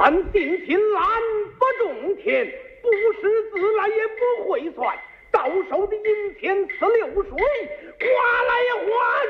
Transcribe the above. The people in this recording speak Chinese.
俺定亲蓝不种田，不识字来也不会算，到手的银钱似流水，花来花